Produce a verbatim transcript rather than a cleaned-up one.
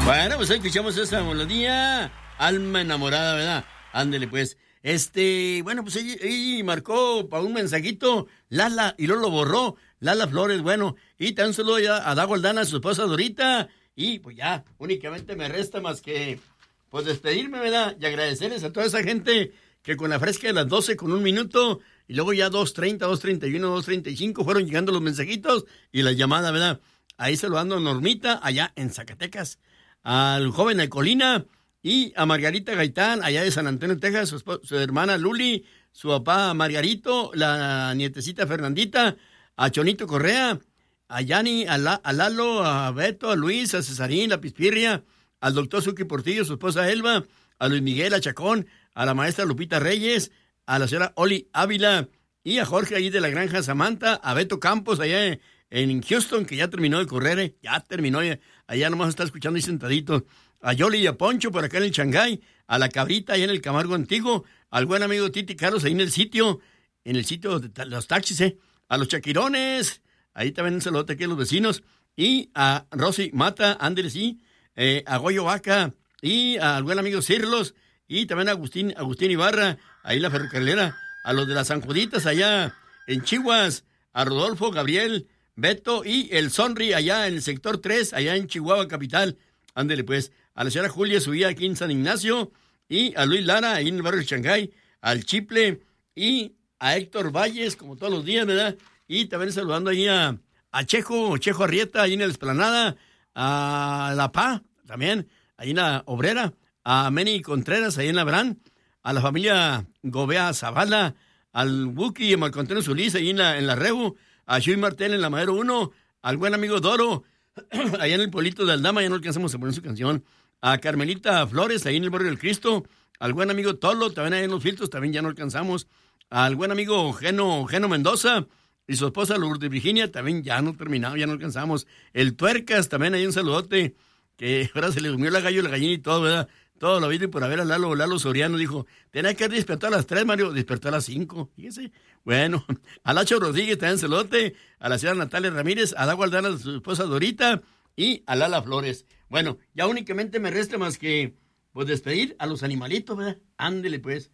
Bueno, pues escuchamos esa melodía. Alma enamorada, ¿verdad? Ándele, pues. Este, bueno, pues ella, ella marcó para un mensajito Lala y luego lo borró. Lala Flores, bueno. Y también un saludo ya a Dago Aldana, a su esposa Dorita. Y pues ya, únicamente me resta más que, pues despedirme, ¿verdad? Y agradecerles a toda esa gente que con la fresca de las doce con un minuto, y luego ya dos treinta, dos treinta y uno, dos treinta y cinco fueron llegando los mensajitos y las llamadas, ¿verdad? Ahí saludando a Normita, allá en Zacatecas, al joven de Colina, y a Margarita Gaitán, allá de San Antonio, Texas, su, esp- su hermana Luli, su papá Margarito, la nietecita Fernandita, a Chonito Correa, a Yani, a, La- a Lalo, a Beto, a Luis, a Cesarín, la Pispirria, al doctor Suki Portillo, su esposa Elba, a Luis Miguel, a Chacón, a la maestra Lupita Reyes, a la señora Oli Ávila, y a Jorge ahí de la granja Samantha, a Beto Campos allá en, en Houston, que ya terminó de correr, ¿eh? ya terminó, ya, allá nomás está escuchando ahí sentadito, a Yoli y a Poncho por acá en el Shanghái, a la Cabrita allá en el Camargo Antiguo, al buen amigo Titi Carlos ahí en el sitio, en el sitio de ta- los taxis, ¿eh? A los Chaquirones, ahí también un saludote aquí a los vecinos, y a Rosy Mata, Andrés y eh, a Goyo Vaca, y al buen amigo Cirlos, y también a Agustín, Agustín Ibarra, ahí en la ferrocarrilera, a los de las San Juditas allá en Chihuas, a Rodolfo, Gabriel, Beto y el Sonri allá en el sector tres, allá en Chihuahua capital. Ándele pues, a la señora Julia subía aquí en San Ignacio, y a Luis Lara ahí en el barrio de Shanghái, al Chiple, y a Héctor Valles, como todos los días, ¿verdad? Y también saludando ahí a, a Chejo, Chejo Arrieta, ahí en la Esplanada, a La Pa, también, ahí en la Obrera, a Meni Contreras, ahí en la Brán, a la familia Gobea Zavala, al Buki y a Marco Antonio Solís, ahí en la, en la Rebu, a Chuy Martel en la Madero uno, al buen amigo Doro, allá en el pueblito de Aldama, ya no alcanzamos a poner su canción, a Carmelita Flores, ahí en el barrio del Cristo, al buen amigo Tolo, también ahí en los filtros, también ya no alcanzamos, al buen amigo Geno, Geno Mendoza, y su esposa Lourdes Virginia, también ya no terminamos, ya no alcanzamos, el Tuercas, también hay un saludote, que ahora se le durmió la gallo, la gallina y todo, ¿verdad? Todo lo vi por haber a Lalo, Lalo Soriano, dijo, tenía que despertar a las tres, Mario, despertó a las cinco, fíjese. Bueno, a Lacho Rodríguez, también saludote, a la señora Natalia Ramírez, a Dago Aldana, su esposa Dorita, y a Lala Flores. Bueno, ya únicamente me resta más que, pues, despedir a los animalitos, ¿verdad? Ándele, pues.